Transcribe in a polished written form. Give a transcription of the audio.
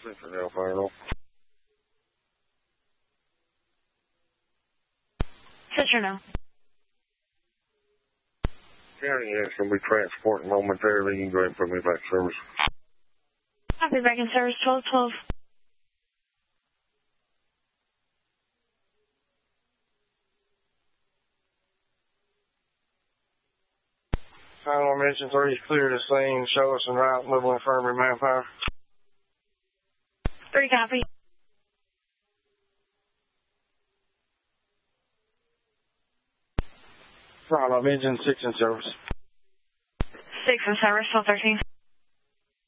Central Final. Central. County is going to be transporting momentarily. You can go ahead and put me back in service. I'll be back in service 1212. Final mention 3 is clear to scene. Show us en route. Level infirmary manpower. 3 copy. Final engine 6 in service. 6 in service 1213.